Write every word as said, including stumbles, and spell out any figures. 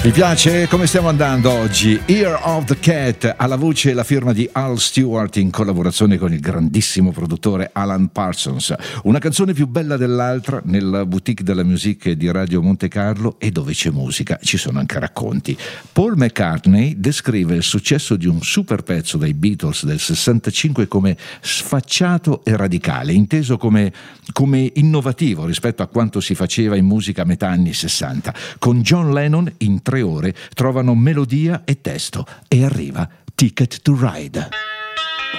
Vi piace come stiamo andando oggi? Ear of the Cat, alla voce la firma di Al Stewart in collaborazione con il grandissimo produttore Alan Parsons. Una canzone più bella dell'altra nella boutique della musique di Radio Monte Carlo, e dove c'è musica ci sono anche racconti. Paul McCartney descrive il successo di un super pezzo dei Beatles del sessantacinque come sfacciato e radicale, inteso come, come innovativo rispetto a quanto si faceva in musica a metà anni sessanta. Con John Lennon in tre ore trovano melodia e testo e arriva Ticket to Ride.